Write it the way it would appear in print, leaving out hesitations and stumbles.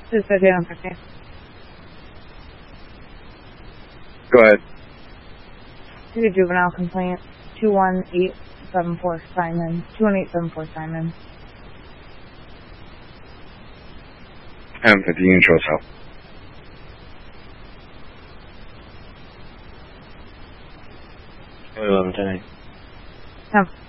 This is Vivian on 15. Go ahead. To the juvenile complaint, 21874 Simon. 21874 Simon. And 50 Union South. Lieutenant. No.